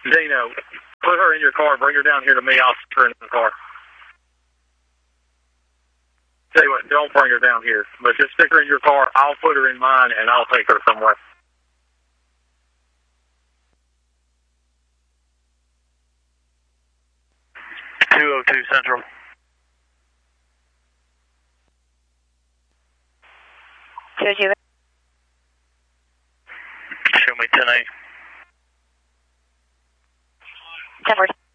Dino, put her in your car. Bring her down here to me. I'll stick her in the car. Tell you what, don't bring her down here. But just stick her in your car. I'll put her in mine, and I'll take her somewhere. .202 Central. Show me 10-8. 10-4.